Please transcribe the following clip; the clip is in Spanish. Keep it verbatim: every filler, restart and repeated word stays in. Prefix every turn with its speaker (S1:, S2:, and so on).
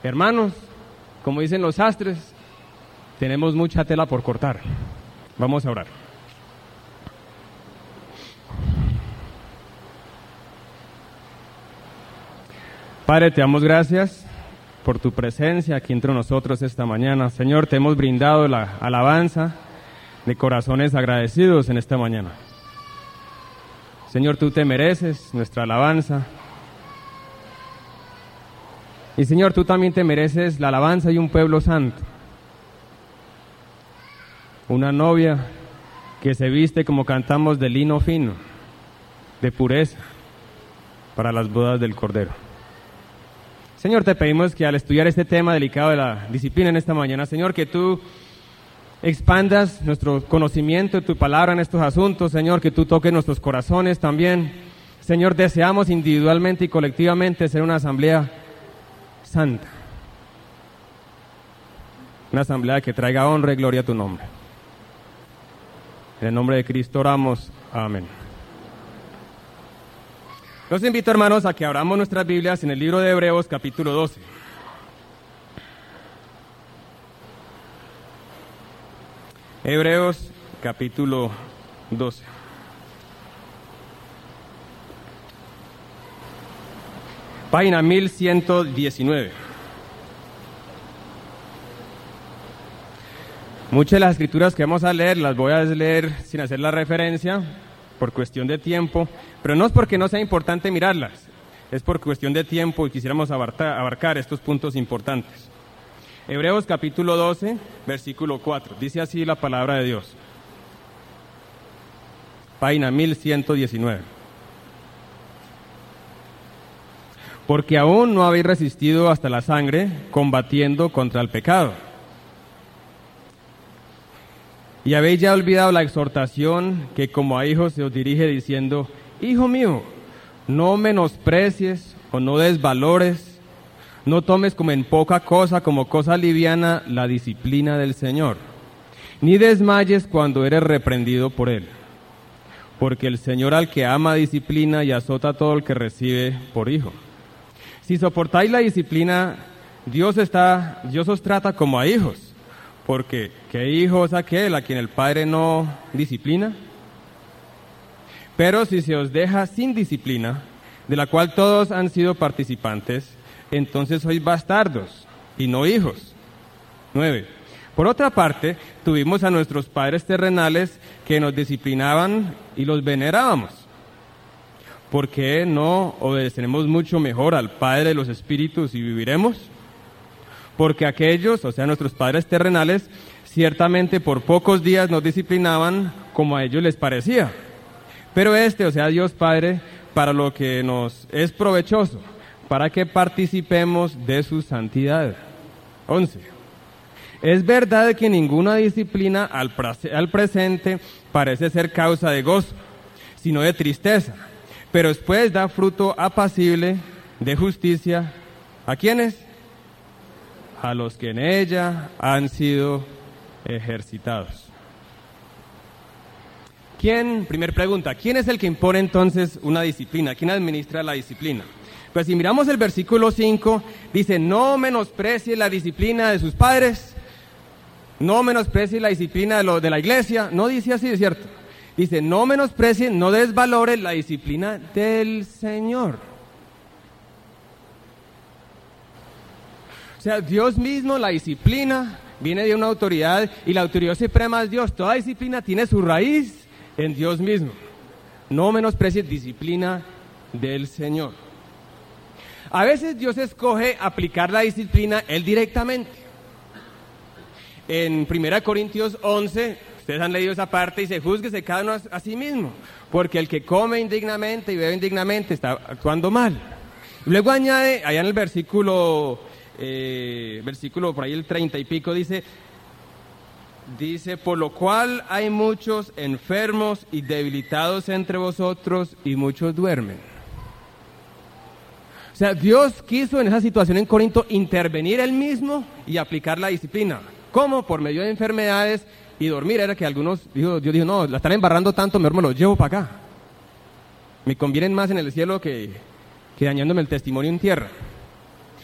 S1: Hermanos, como dicen los sastres, tenemos mucha tela por cortar. Vamos a orar. Padre, te damos gracias por tu presencia aquí entre nosotros esta mañana. Señor, te hemos brindado la alabanza de corazones agradecidos en esta mañana. Señor, tú te mereces nuestra alabanza. Y Señor, tú también te mereces la alabanza de un pueblo santo. Una novia que se viste, como cantamos, de lino fino, de pureza, para las bodas del Cordero. Señor, te pedimos que al estudiar este tema delicado de la disciplina en esta mañana, Señor, que tú expandas nuestro conocimiento de tu palabra en estos asuntos, Señor, que tú toques nuestros corazones también. Señor, deseamos individualmente y colectivamente ser una asamblea santa, una asamblea que traiga honra y gloria a tu nombre. En el nombre de Cristo oramos. Amén. Los invito, hermanos, a que abramos nuestras Biblias en el libro de Hebreos, capítulo doce. Hebreos, capítulo doce. Página mil ciento diecinueve. Muchas de las escrituras que vamos a leer las voy a leer sin hacer la referencia, por cuestión de tiempo, pero no es porque no sea importante mirarlas, es por cuestión de tiempo y quisiéramos abarcar, abarcar estos puntos importantes. Hebreos capítulo doce, versículo cuatro, dice así la palabra de Dios. Página mil ciento diecinueve. Porque aún no habéis resistido hasta la sangre, combatiendo contra el pecado. Y habéis ya olvidado la exhortación que como a hijos se os dirige diciendo: Hijo mío, no menosprecies o no desvalores, no tomes como en poca cosa, como cosa liviana, la disciplina del Señor, ni desmayes cuando eres reprendido por Él. Porque el Señor al que ama disciplina y azota a todo el que recibe por hijo. Si soportáis la disciplina, Dios, está, Dios os trata como a hijos. Porque, ¿qué hijo es aquel a quien el Padre no disciplina? Pero si se os deja sin disciplina, de la cual todos han sido participantes, entonces sois bastardos y no hijos. nueve. Por otra parte, tuvimos a nuestros padres terrenales que nos disciplinaban y los venerábamos. ¿Por qué no obedeceremos mucho mejor al Padre de los Espíritus y viviremos? Porque aquellos, o sea, nuestros padres terrenales, ciertamente por pocos días nos disciplinaban como a ellos les parecía. Pero este, o sea, Dios Padre, para lo que nos es provechoso, para que participemos de su santidad. once. Es verdad que ninguna disciplina al, al presente parece ser causa de gozo, sino de tristeza, pero después da fruto apacible de justicia. ¿A quiénes? A los que en ella han sido ejercitados. ¿Quién, primer pregunta, quién es el que impone entonces una disciplina? ¿Quién administra la disciplina? Pues si miramos el versículo cinco, dice: no menosprecie la disciplina de sus padres, no menosprecie la disciplina de, lo, de la iglesia, no dice así, ¿es cierto? Dice: no menosprecie, no desvalore la disciplina del Señor. O sea, Dios mismo, la disciplina, viene de una autoridad, y la autoridad suprema es Dios. Toda disciplina tiene su raíz en Dios mismo. No menosprecies disciplina del Señor. A veces Dios escoge aplicar la disciplina Él directamente. En primera Corintios once, ustedes han leído esa parte, dice: júzguese cada uno a sí mismo, porque el que come indignamente y bebe indignamente está actuando mal. Luego añade, allá en el versículo... Eh, versículo por ahí el treinta y pico, dice, dice, por lo cual hay muchos enfermos y debilitados entre vosotros y muchos duermen. O sea, Dios quiso en esa situación en Corinto intervenir Él mismo y aplicar la disciplina. ¿Cómo? Por medio de enfermedades y dormir. Era que algunos, dijo, Dios dijo, no, la están embarrando tanto, mejor me los llevo para acá. Me convienen más en el cielo que, que dañándome el testimonio en tierra.